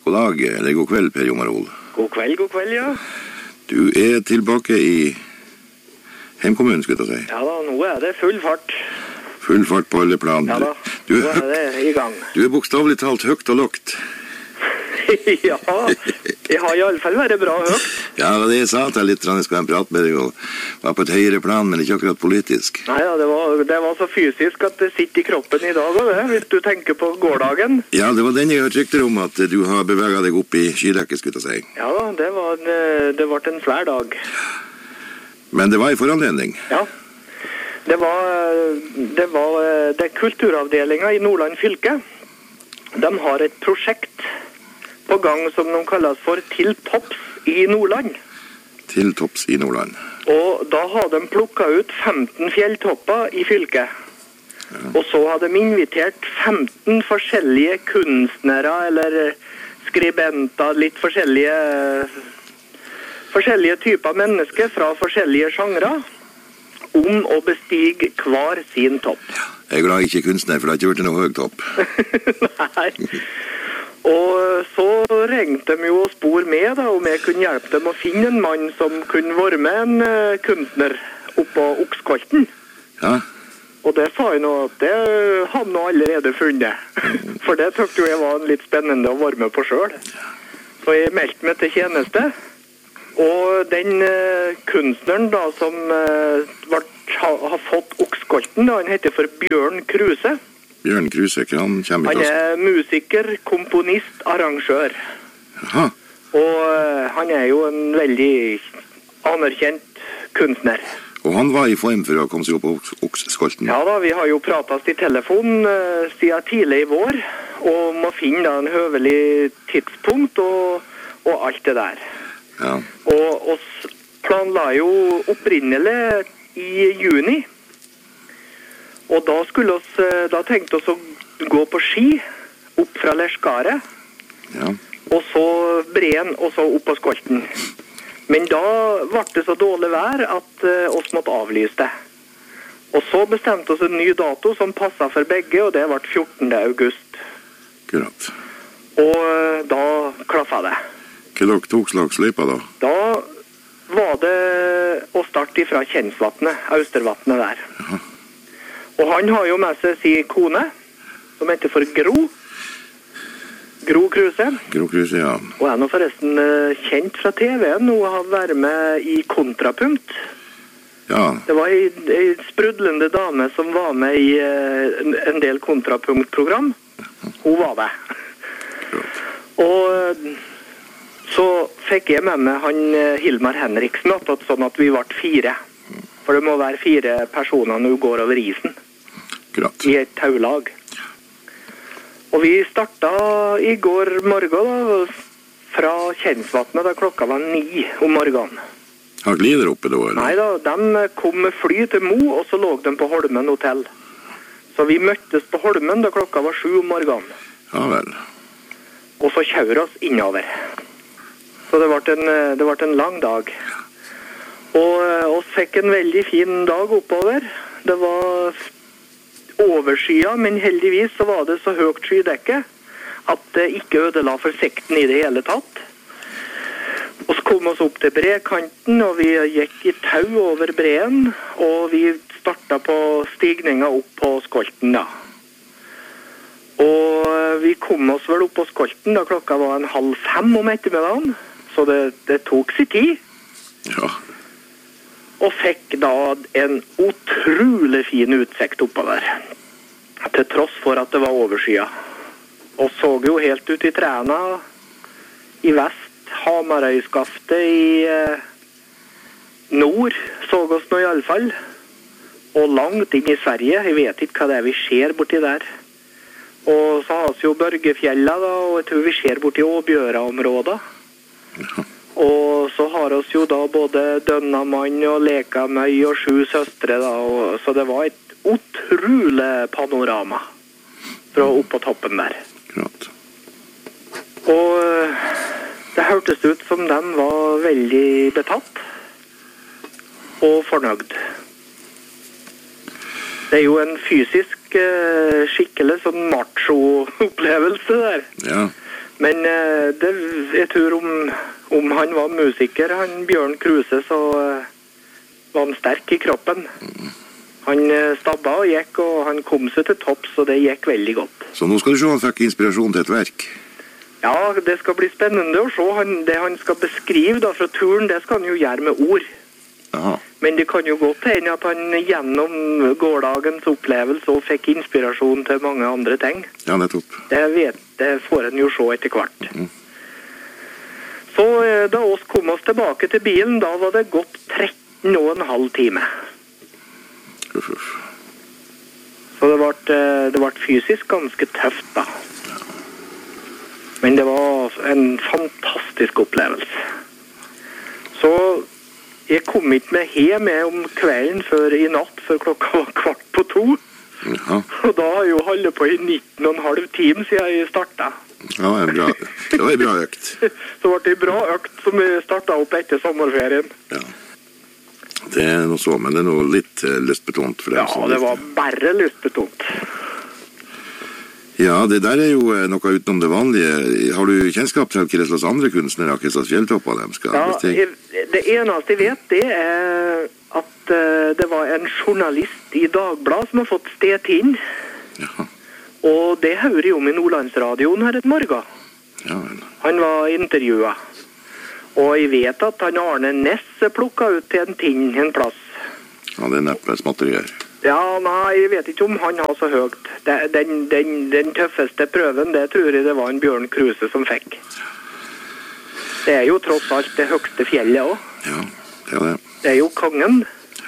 God dag, eller god kveld, Per Jomarol. God kveld, ja. Du tilbake i hjemkommunen, skulle jeg si. Ja da, nå det full fart. Full fart på alle plan. Ja da, nå det i gang. Du bokstavelig talt høgt og lågt. Ja, jeg har i alle fall vært bra høgt. Ja, det var det jeg sa til litt, jeg skulle prate med deg, og var på et høyere plan, men ikke akkurat politisk. Nei, ja, det var så fysisk at det sitter i kroppen i dag, og det, hvis du tenker på gårdagen. Ja, det var den jeg hørte rykter om, at du har beveget deg opp i skilekket, skulle jeg si. Ja da, det var en svær dag. Men det var i foranledning. Ja, det var kulturavdelingen i Nordland fylke. De har et prosjekt på gang som de kalles for Til topps i Nordland. Til topps i Nordland. Og da har de plukket ut 15 fjelltopper i fylket. Ja. Og så har de invitert 15 forskjellige kunstnere eller skribenter, litt forskjellige typer mennesker fra forskjellige sjangre, om å bestige hver sin topp. Jeg er glad jeg ikke er kunstner, for det har ikke vært noe høy topp. Nei. Og så ringte de jo og spor med da, om jeg kunne hjelpe dem å finne en mann som kunne være med en kunstner oppå Okskolten. Ja. Og det sa jeg nå at det hadde nå allerede funnet. For det tykte jo jeg var litt spennende å være med på selv. Så jeg meldte meg til tjeneste. Og den kunstneren da som har fått Okskolten, da, han heter for Bjørn Kruse. Bjørn Kruse, han kommer i klassen. Han musiker, komponist, arrangør. Aha. Og han jo en veldig anerkjent kunstner. Og han var i form for å komme seg opp på Okskolten? Ja da, vi har jo pratet i telefon siden tidlig i vår, og må finne da en høvelig tidspunkt og alt det der. Ja. Og oss planla jo opprinnelig i juni, og da tenkte oss å gå på ski opp fra Lerskaret, ja. Og så Breen, og så opp på Skolten. Men da ble det så dårlig vær at oss måtte avlyse det. Og så bestemte oss en ny dato som passet for begge, og det ble 14. august. Akkurat. Og da klaffet det. Hva dere tok slags løypa da? Da var det å starte fra Kjensvatnet, Austervatnet der. Jaha. Og han har jo med seg sin kone, som heter for Gro. Gro Kruse. Gro Kruse, ja. Og nå forresten kjent fra TV-en, og har vært med i Kontrapunkt. Ja. Det var en sprudlende dame som var med i en del Kontrapunkt-program. Hun var det. Og så fikk jeg med meg han Hilmar Henriksen, sånn at vi ble 4. For det må være 4 personer når du går over isen. Akkurat. I et taulag. Og vi startet i går morgen da, fra Kjensvatnet da klokka var 9 om morgenen. Har glider oppe da, eller? Nei da, de kom med fly til Mo, og så lå de på Holmen hotell. Så vi møttes på Holmen da klokka var 7 om morgenen. Ja vel. Og så kjører oss innover. Så det ble en lang dag. Og oss fikk en veldig fin dag oppover. Det var overskya, men heldigvis så var det så høyt skydekke at det ikke ødela for sikten i det hele tatt. Og så kom oss opp til brekanten, og vi gikk i tau over breen, og vi startet på stigninga opp på Skolten da. Og vi kom oss vel opp på Skolten da klokka var 4:30 om ettermiddagen, så det tok sin tid. Ja. Og fikk da en utrolig fin utsikt oppover. Til tross for at det var overskya. Og så jo helt ut i trærne i vest, Hamarøyskaftet i nord, så oss nå i alle fall. Og langt inn i Sverige, jeg vet ikke hva det vi ser borti der. Og så har vi jo Børgefjella da, og jeg tror vi ser borti Åbjøra-området. Ja. Og så har oss jo da både Dønnamann og Lekamøy og 7 søstre da, så det var et utrolig panorama fra opp på toppen der. Akkurat. Og det hørtes ut som de var veldig betatt og fornøyd. Det jo en fysisk skikkelig sånn macho-opplevelse der. Ja. Men jeg tror om han var musiker, han Bjørn Kruse, så var han sterk i kroppen. Han stabba og gikk, og han kom seg til topps, og det gikk veldig godt. Så nå skal du se han fikk inspirasjon til et verk. Ja, det skal bli spennende å se. Det han skal beskrive da fra turen, det skal han jo gjøre med ord. Aha. Men det kan jo godt hende at han gjennom gårdagens opplevelse og fikk inspirasjon til mange andre ting. Ja, nettopp. Det får han jo se etter hvert. Så da oss kom oss tilbake til bilen, da var det gått 13,5 time. Så det ble fysisk ganske tøft da. Men det var en fantastisk opplevelse. Så jeg kom ikke med hjem om kvelden før i natt, før klokka var 1:15. Ja. Og da har jeg jo holdt på i 19,5 timer siden jeg startet. Ja, det var en bra økt. Så ble det en bra økt som vi startet opp etter sommerferien. Ja. Det er noe så, men det er noe litt lystbetont for dem. Ja, det var bare lystbetont. Ja, det der er jo noe utenom det vanlige. Har du kjennskap til hva slags andre kunstnere, hva slags fjelltopper de skal bestige? Ja, det eneste jeg vet, det er at det var en journalist i Dagbladet som har fått sted inn. Ja. Og det hører jo om i Nordlandsradioen her et morgen. Ja, vel. Han var intervjuet. Og jeg vet at han Arne Næss plukket ut til en ting en plass. Ja, det er neppe småtterier. Ja, nei, jeg vet ikke om han har så høyt. Den tøffeste prøven, det tror jeg det var en Bjørn Kruse som fikk. Det er jo tross alt det høyeste fjellet også. Ja, det er det. Det er jo kongen.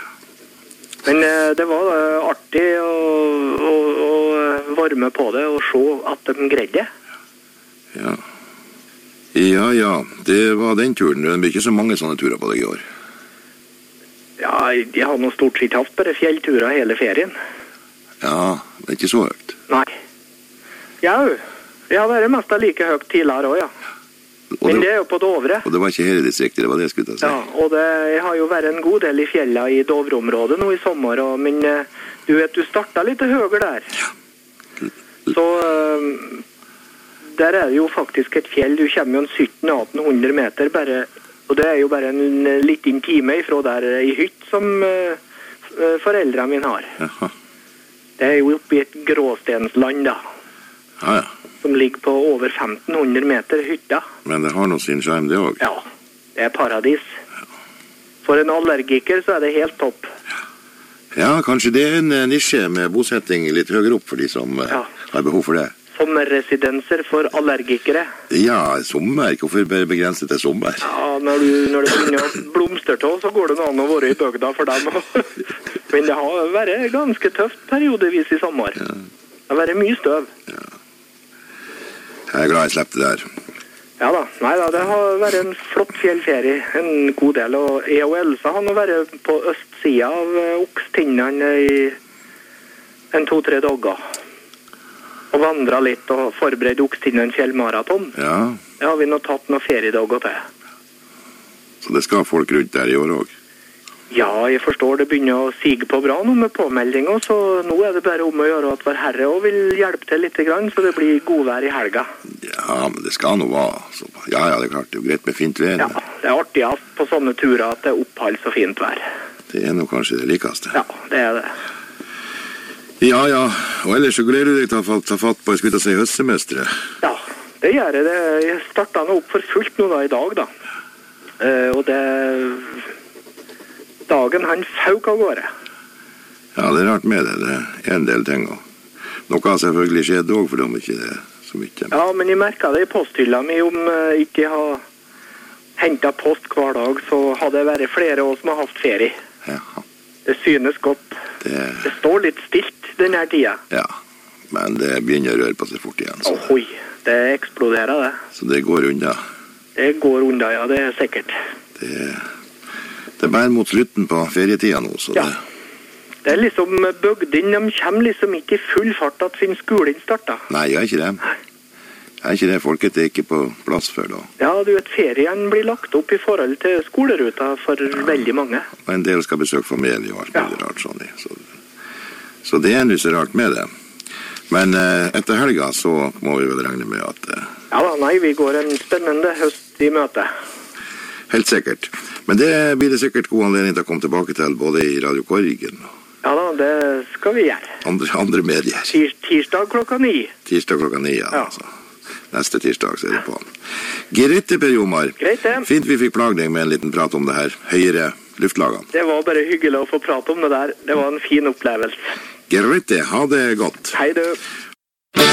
Men det var artig å varme på det og se at de greide. Ja. Ja, det var den turen. Det blir ikke så mange sånne turer på deg i år. Ja, jeg har nå stort sett haft bare fjellturer hele ferien. Ja, det er ikke så høyt. Nei. Ja, jeg har vært mest like høyt tidligere også, ja. Men det er jo på Dovre. Og det var ikke hele distriktet, det var det jeg skulle si. Ja, og jeg har jo vært en god del i fjella i Dovre-området nå i sommer, men du vet, du startet litt høyere der. Ja. Så der er det jo faktisk et fjell, du kommer jo 1700-1800 meter bare. Og det er jo bare en liten time ifra der i hytt som foreldrene mine har. Jaha. Det er jo oppe i et gråstensland da. Ja. Som ligger på over 1500 meter hytta. Men det har noe sin skjerm det også. Ja, det er paradis. For en allergiker så er det helt topp. Ja, kanskje det er en nisje med bosetting litt høyere opp for de som har behov for det. Sommerresidenser for allergikere. Ja, sommer. Hvorfor begrense til sommer? Ja, når det begynner å blomstre til, så går det an å være i bygda for dem. Men det har vært ganske tøft periodevis i sommer. Ja. Det har vært mye støv. Ja. Jeg er glad jeg slapp det der. Ja da. Nei da, det har vært en flott fjellferie, en god del. Og jeg og Elsa har nå vært på østsida av Okstinnene i 2-3 dager. Og vandret litt og forberedt Okstinnene fjellmaraton. Ja. Det har vi nå tatt noen feriedager til. Så det skal folk rundt der i år også? Ja, jeg forstår det begynner å sige på bra nå med påmeldinger, så nå er det bare om å gjøre at hver herre og vil hjelpe til litt grann, så det blir godvær i helga. Ja, men det skal nå være. Ja, det er klart, det er jo greit med fint vær. Ja, det er artigast på sånne turer at det er opphold så fint vær. Det er nå kanskje det likeste. Ja, det er det. Ja, og ellers så gleder du deg til å ta fatt på, jeg skulle ta si, høstsemesteret. Ja, det gjør jeg. Jeg startet nå opp for fullt nå da i dag da. Og det... Dagen han fauk av gårde. Ja, det er rart med det. Det er en del ting. Noe har selvfølgelig skjedd også, for de ikke det så mye. Ja, men jeg merket det i posthylla mi om ikke jeg har hentet post hver dag, så hadde det vært flere år som har haft ferie. Ja. Det synes godt. Det står litt stilt denne tida. Ja, men det begynner å røre på seg fort igjen. Så. Oi, det eksploderer det. Så det går unna. Det går unna, ja, det er sikkert. Det er bare mot slutten på ferietida nå, så ja. Det er liksom bygden, de kommer liksom ikke i full fart at sin skolen startet. Nei, jeg er ikke det. Jeg er ikke det. Folket er ikke på plass før da. Ja, du vet, ferien blir lagt opp i forhold til skoleruta for veldig mange. Og en del skal besøke familie og alt mulig rart sånn. Så det er noe så rart med det. Men etter helga så må vi vel regne med at Ja da, nei, vi går en spennende høst i møte. Helt sikkert. Men det blir det sikkert god anledning til å komme tilbake til, både i Radio Korgen og Ja da, det skal vi gjøre. andre medier. Tirsdag klokka 9. Tirsdag klokka 9, Ja. altså. Neste tirsdag så er det på. Greit, Per Jomar. Greit det. Fint vi fikk plage deg med en liten prat om det her høyere luftlagene. Det var bare hyggelig å få prate om det der. Det var en fin opplevelse. Greit det, ha det godt. Hei du.